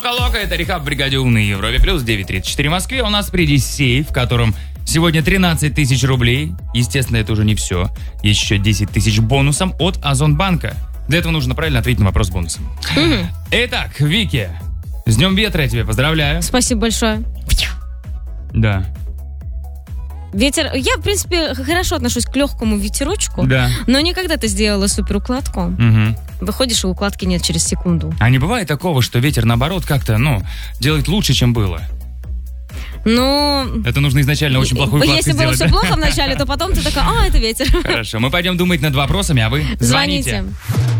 Лока, это Рехаб в бригаде «Умный» Европе плюс 9:34 в Москве. У нас впереди сейф, в котором сегодня 13 тысяч рублей. Естественно, это уже не все. Еще 10 тысяч бонусом от Озонбанка. Для этого нужно правильно ответить на вопрос с бонусом. Итак, Вики, с Днем ветра я тебя поздравляю. Спасибо большое. Да. Ветер... Я, в принципе, хорошо отношусь к легкому ветерочку, Да. но не когда ты сделала суперукладку. Угу. Выходишь, и укладки нет через секунду. А не бывает такого, что ветер, наоборот, как-то, делает лучше, чем было? Ну... Это нужно изначально очень плохую укладку Если было сделать. все плохо вначале, то потом ты такая, это ветер. Хорошо, мы пойдем думать над вопросами, а вы звоните. Звоните.